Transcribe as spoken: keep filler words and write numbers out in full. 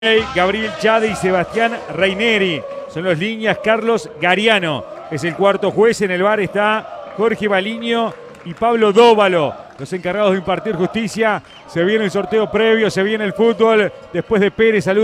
Gabriel Chade y Sebastián Reineri son los líneas. Carlos Gariano es el cuarto juez. En el bar está Jorge Baliño y Pablo Dóvalo, los encargados de impartir justicia. Se viene el sorteo previo, se viene el fútbol. Después de Pérez, saludos.